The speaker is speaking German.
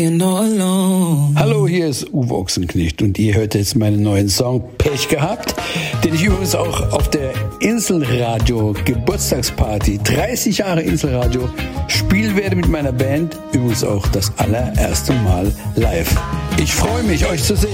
Hallo, hier ist Uwe Ochsenknecht und ihr hört jetzt meinen neuen Song Pech gehabt, den ich übrigens auch auf der Inselradio Geburtstagsparty, 30 Jahre Inselradio, spielen werde mit meiner Band, übrigens auch das allererste Mal live. Ich freue mich, euch zu sehen.